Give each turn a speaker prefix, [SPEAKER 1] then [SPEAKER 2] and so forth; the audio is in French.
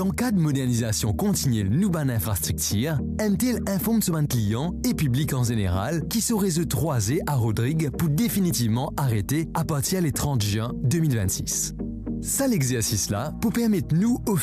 [SPEAKER 1] Dans le cas de modernisation continue de nos infrastructures, MTL informe son client et public en général qui se réseau 3G à Rodrigue pour définitivement arrêter à partir du 30 juin 2026. Ça l'exercice là pour permettre nous